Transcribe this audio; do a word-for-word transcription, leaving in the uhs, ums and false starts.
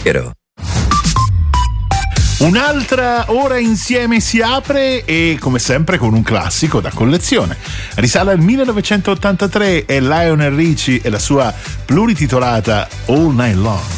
Un'altra ora insieme si apre e come sempre con un classico da collezione. Risale al millenovecentottantatré e Lionel Richie e la sua plurititolata All Night Long.